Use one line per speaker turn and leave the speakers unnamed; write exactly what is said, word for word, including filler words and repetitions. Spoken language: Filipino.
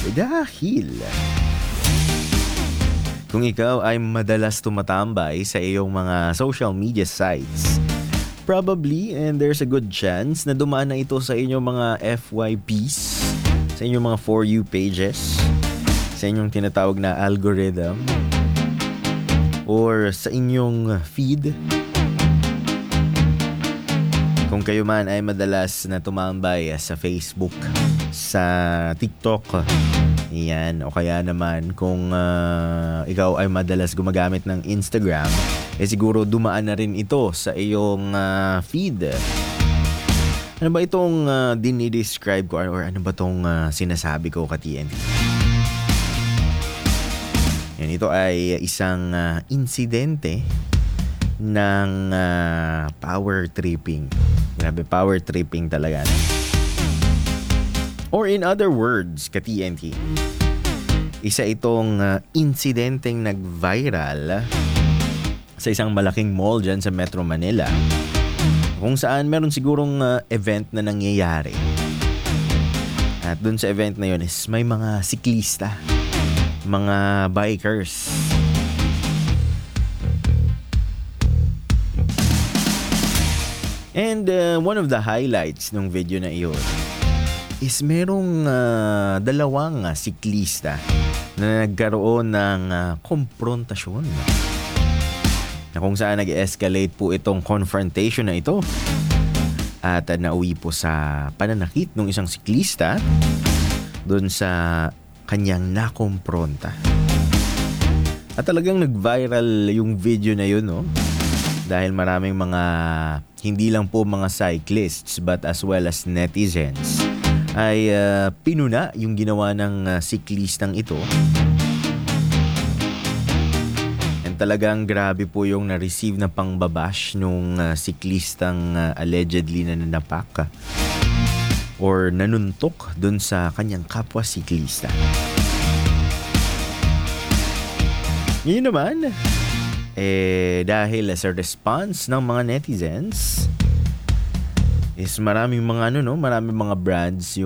dahil kung ikaw ay madalas tumatambay sa iyong mga social media sites, probably and there's a good chance na dumaan na ito sa inyong mga F Y Ps, sa inyong mga For You pages, sa inyong tinatawag na algorithm, or sa inyong feed. Kung kayo man ay madalas na tumambay sa Facebook, sa TikTok, yan, o kaya naman kung uh, ikaw ay madalas gumagamit ng Instagram, eh siguro dumaan na rin ito sa iyong uh, feed. Ano ba itong uh, dinidescribe ko or ano ba itong uh, sinasabi ko, ka-T N T? Yan, ito ay isang uh, insidente ng uh, power tripping. Grabe, power tripping talaga. Or in other words, ka-T N T, isa itong uh, insidenteng nag-viral sa isang malaking mall dyan sa Metro Manila, kung saan meron sigurong uh, event na nangyayari. At dun sa event na yun is may mga siklista, mga bikers. And uh, one of the highlights ng video na iyon is merong uh, dalawang uh, siklista na nagkaroon ng uh, komprontasyon, na kung saan nag-escalate po itong confrontation na ito at uh, nauwi po sa pananakit ng isang siklista doon sa kanyang nakompronta. At talagang nag-viral yung video na yun, no? Dahil maraming mga, hindi lang po mga cyclists but as well as netizens ay uh, pinuna yung ginawa ng uh, siklistang ito. And talagang grabe po yung na-receive na pangbabash nung uh, siklistang uh, allegedly na nanapak or nanuntok dun sa kanyang kapwa siklista. Ngayon naman, eh dahil sa response ng mga netizens is maraming mga ano no, maraming mga brands